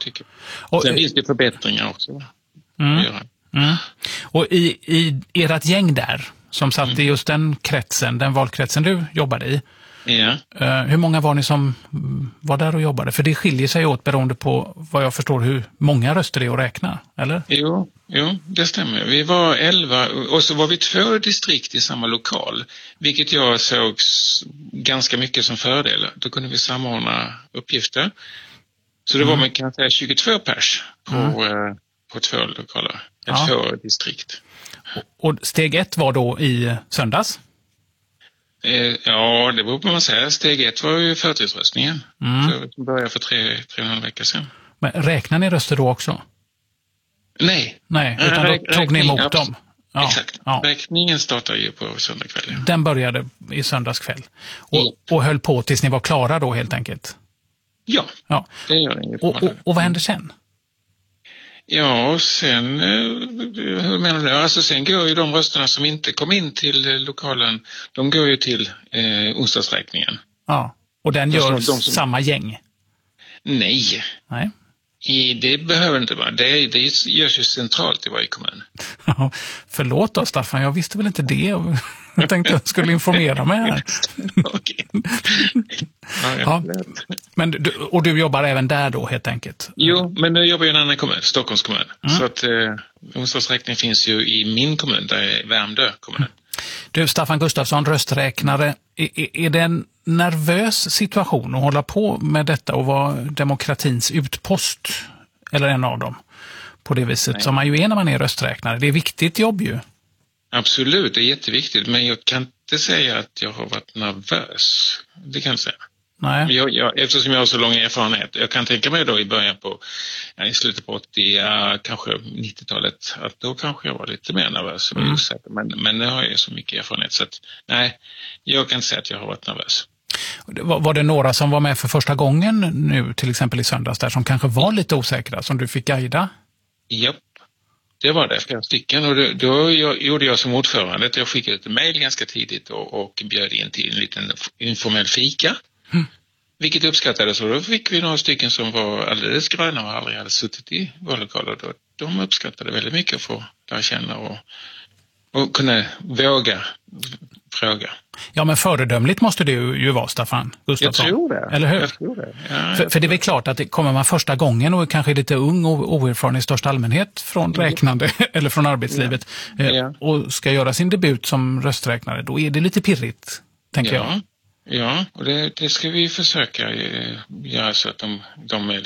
tycker jag. Sen finns det förbättringar också. Och i ert gäng där, som satt i just den valkretsen du jobbade i, hur många var ni som var där och jobbade? För det skiljer sig åt beroende på vad jag förstår hur många röster det är att räkna, eller? Jo, det stämmer. Vi var 11 och så var vi 2 distrikt i samma lokal. Vilket jag såg ganska mycket som fördel. Då kunde vi samordna uppgifter. Så det var man kan säga 22 pers på 2 lokaler. 2 distrikt. Och steg 1 var då i söndags? Ja, det beror på vad man säger. Steg 1 var ju förtidsröstningen. Som började för 3,5 veckor sedan. Men räknar ni röster då också? Nej, utan då tog ni emot dem? Ja, exakt. Ja. Räkningen startade ju på söndag kväll. Den började i söndags kväll. Och höll på tills ni var klara då helt enkelt? Ja. Det gör den ju. Och vad hände sen? Ja, och sen, hur menar du? Alltså sen går ju de rösterna som inte kom in till lokalen, de går ju till onsdagsräkningen. Ja, och den gör samma gäng? Nej. Det behöver inte vara. Det görs ju centralt i varje kommun. Förlåt då, Staffan, jag visste väl inte det. Jag tänkte jag skulle informera mig här. Okej. Men du jobbar även där då helt enkelt? Jo, men nu jobbar jag i en annan kommun, Stockholms kommun. Så att onsdagsräkning finns ju i min kommun, där är Värmdö kommun. Du, Staffan Gustafsson, rösträknare. Är det en nervös situation att hålla på med detta och vara demokratins utpost, eller en av dem, på det viset som man ju är när man är rösträknare? Det är viktigt jobb ju. Absolut, det är jätteviktigt, men jag kan inte säga att jag har varit nervös. Det kan jag säga. Nej. Eftersom jag har så lång erfarenhet. Jag kan tänka mig då i i slutet på 80, kanske 90-talet, att då kanske jag var lite mer nervös. Men nu har jag så mycket erfarenhet så att nej, jag kan inte säga att jag har varit nervös. Var det några som var med för första gången nu, till exempel i söndags där, som kanske var lite osäkra, som du fick guida? Japp. Det var det, flera stycken, och då gjorde jag som ordförande. Jag skickade ett mejl ganska tidigt och bjöd in till en liten informell fika. Vilket uppskattades, och då fick vi några stycken som var alldeles gröna och aldrig hade suttit i vallokaler. De uppskattade väldigt mycket att få lära känna och kunna våga fråga. Ja, men föredömligt måste det ju vara, Staffan Gustafsson. Jag tror det. Eller hur? Jag tror det. Ja, för det är väl klart att kommer man första gången och kanske är lite ung och oerfaren i största allmänhet från räknande eller från arbetslivet och ska göra sin debut som rösträknare, då är det lite pirrigt, tänker jag. Ja, och det ska vi försöka göra så att de är